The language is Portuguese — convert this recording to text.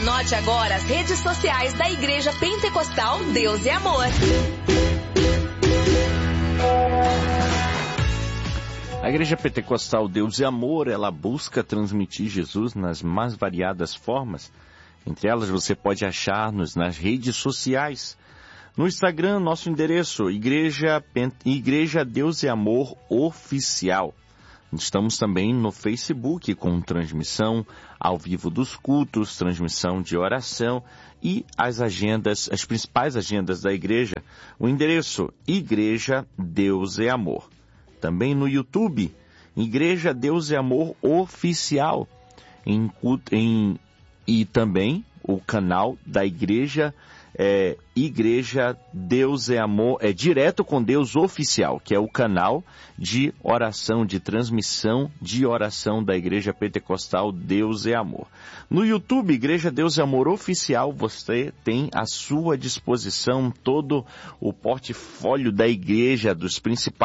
Anote agora as redes sociais da Igreja Pentecostal Deus e Amor. A Igreja Pentecostal Deus e Amor, ela busca transmitir Jesus nas mais variadas formas. Entre elas, você pode achar-nos nas redes sociais. No Instagram, nosso endereço, Igreja Deus e Amor Oficial. Estamos também no Facebook com transmissão ao vivo dos cultos, transmissão de oração e as principais agendas da igreja. O endereço, Igreja Deus e Amor. Também no YouTube, Igreja Deus e Amor Oficial. E também o canal da igreja, Igreja Deus e Amor, Direto com Deus Oficial, que é o canal de oração, de transmissão de oração da Igreja Pentecostal Deus e Amor. No YouTube, Igreja Deus e Amor Oficial, você tem à sua disposição todo o portfólio da igreja, dos principais